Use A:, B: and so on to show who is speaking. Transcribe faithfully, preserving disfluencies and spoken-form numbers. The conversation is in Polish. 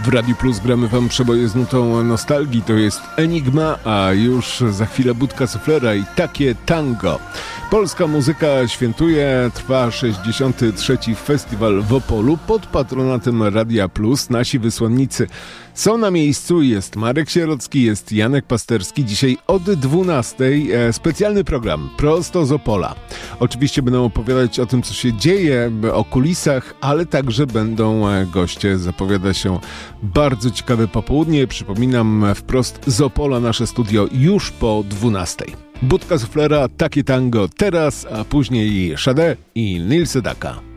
A: W Radiu Plus gramy wam przeboje z nutą nostalgii. To jest Enigma, a już za chwilę Budka Suflera i Takie Tango. Polska muzyka świętuje. Trwa sześćdziesiąty trzeci Festiwal w Opolu pod patronatem Radia Plus. Nasi wysłannicy są na miejscu. Jest Marek Sierocki, jest Janek Pasterski. Dzisiaj od dwunastej e, specjalny program prosto z Opola. Oczywiście będą opowiadać o tym, co się dzieje, o kulisach, ale także będą e, goście. Zapowiada się bardzo ciekawe popołudnie. Przypominam, wprost z Opola nasze studio już po dwunastej. Budka Suflera, Takie Tango teraz, a później Sade i Nil Sedaka.